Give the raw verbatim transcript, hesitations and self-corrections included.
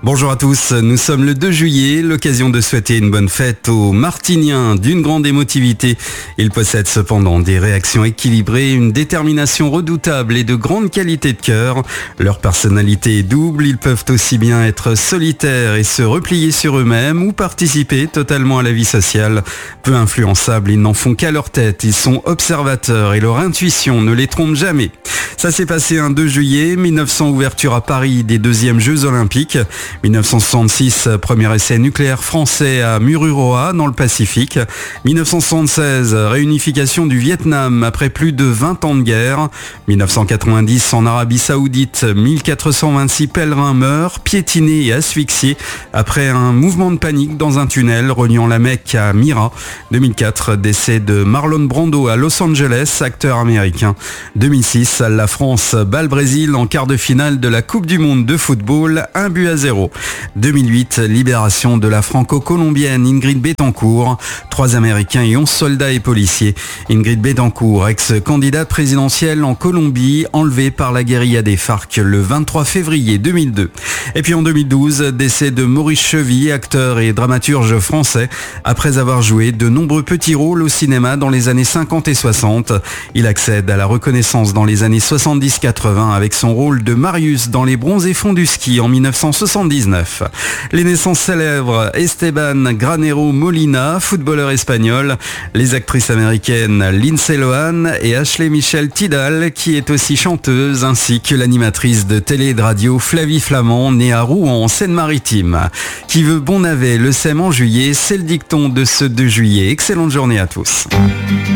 Bonjour à tous, nous sommes le deux juillet, l'occasion de souhaiter une bonne fête aux Martiniens d'une grande émotivité. Ils possèdent cependant des réactions équilibrées, une détermination redoutable et de grande qualité de cœur. Leur personnalité est double, ils peuvent aussi bien être solitaires et se replier sur eux-mêmes ou participer totalement à la vie sociale. Peu influençables, ils n'en font qu'à leur tête, ils sont observateurs et leur intuition ne les trompe jamais. Ça s'est passé un deux juillet, mille neuf cents ouverture à Paris des deuxièmes Jeux Olympiques. mille neuf cent soixante-six, premier essai nucléaire français à Mururoa dans le Pacifique. mille neuf cent soixante-seize, réunification du Vietnam après plus de vingt ans de guerre. mille neuf cent quatre-vingt-dix, en Arabie Saoudite, mille quatre cent vingt-six pèlerins meurent, piétinés et asphyxiés après un mouvement de panique dans un tunnel reliant la Mecque à Myra. deux mille quatre, décès de Marlon Brando à Los Angeles, acteur américain. deux mille six, la France bat le Brésil en quart de finale de la Coupe du Monde de football, un but à zéro. deux mille huit, libération de la franco-colombienne Ingrid Betancourt. Trois Américains et onze soldats et policiers. Ingrid Betancourt, ex-candidate présidentielle en Colombie, enlevée par la guérilla des FARC le vingt-trois février deux mille deux. Et puis en deux mille douze, décès de Maurice Chevy, acteur et dramaturge français, après avoir joué de nombreux petits rôles au cinéma dans les années cinquante et soixante. Il accède à la reconnaissance dans les années soixante-dix quatre-vingts avec son rôle de Marius dans Les Bronzés fonds du ski en mille neuf cent soixante-dix-neuf. Les naissances célèbres: Esteban Granero Molina, footballeur espagnol, les actrices américaines Lindsay Lohan et Ashley Michelle Tidal, qui est aussi chanteuse, ainsi que l'animatrice de télé et de radio Flavie Flamand, née à Rouen en Seine-Maritime. Qui veut bon navet le sème en juillet, c'est le dicton de ce deux juillet. Excellente journée à tous.